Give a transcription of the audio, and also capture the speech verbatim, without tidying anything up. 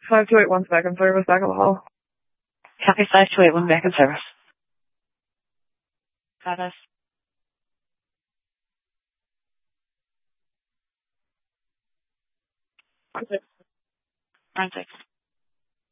five two eight one back in service, back of the hall. Copy five two eight one back in service. Got us. Nine six.